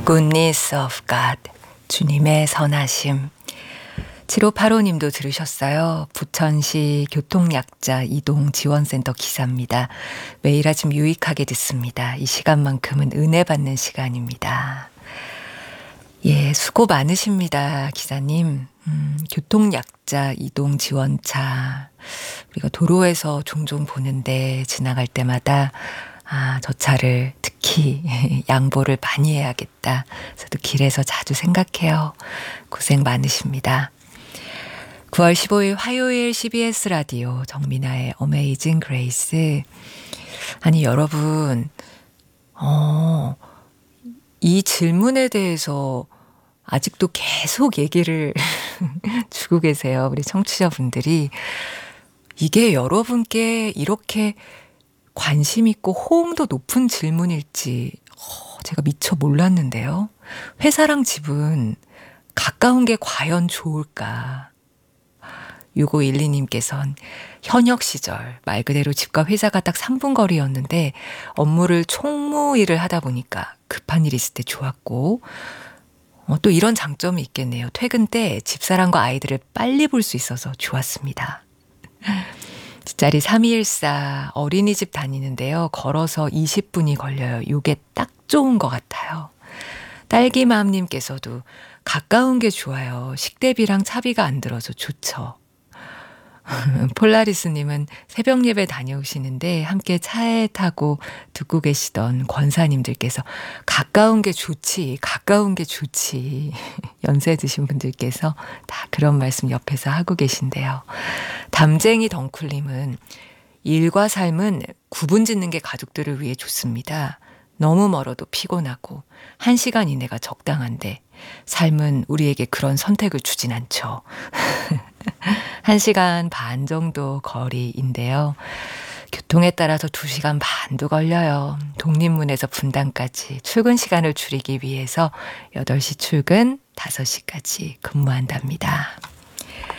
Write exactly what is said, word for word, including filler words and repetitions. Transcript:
Goodness of God, 주님의 선하심. 칠오팔오 님도 들으셨어요. 부천시 교통약자 이동지원센터 기사입니다. 매일 아침 유익하게 듣습니다. 이 시간만큼은 은혜 받는 시간입니다. 예, 수고 많으십니다, 기사님. 음, 교통약자 이동지원차. 우리가 도로에서 종종 보는데 지나갈 때마다 아, 저 차를 특히 양보를 많이 해야겠다. 저도 길에서 자주 생각해요. 고생 많으십니다. 구월 십오일 화요일 씨비에스 라디오 정민아의 어메이징 그레이스. 아니 여러분, 어, 이 질문에 대해서 아직도 계속 얘기를 주고 계세요. 우리 청취자분들이. 이게 여러분께 이렇게 관심 있고 호응도 높은 질문일지 어, 제가 미처 몰랐는데요. 회사랑 집은 가까운 게 과연 좋을까? 육오일이 님께서는 현역 시절 말 그대로 집과 회사가 딱 삼 분 거리였는데 업무를 총무 일을 하다 보니까 급한 일 있을 때 좋았고 어, 또 이런 장점이 있겠네요. 퇴근 때 집사람과 아이들을 빨리 볼 수 있어서 좋았습니다. 뒷자리 삼이일사 어린이집 다니는데요. 걸어서 이십 분이 걸려요. 요게 딱 좋은 것 같아요. 딸기맘님께서도 가까운 게 좋아요. 식대비랑 차비가 안 들어서 좋죠. 폴라리스님은 새벽 예배 다녀오시는데 함께 차에 타고 듣고 계시던 권사님들께서 가까운 게 좋지, 가까운 게 좋지. 연세 드신 분들께서 다 그런 말씀 옆에서 하고 계신데요. 담쟁이 덩쿨님은 일과 삶은 구분 짓는 게 가족들을 위해 좋습니다. 너무 멀어도 피곤하고 한 시간 이내가 적당한데 삶은 우리에게 그런 선택을 주진 않죠. 한 시간 반 정도 거리인데요. 교통에 따라서 두 시간 반도 걸려요. 독립문에서 분당까지 출근 시간을 줄이기 위해서 여덟 시 출근, 다섯 시까지 근무한답니다.